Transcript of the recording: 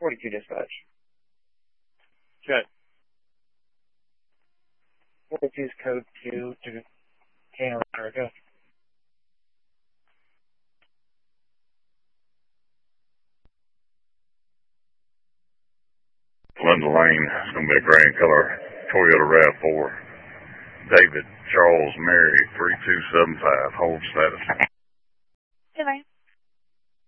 42 dispatch. Okay. 42's code 2 to Hanover, America. Linda Lane, it's going to be a grand color Toyota RAV4. David Charles Mary 3275, hold status. Goodbye.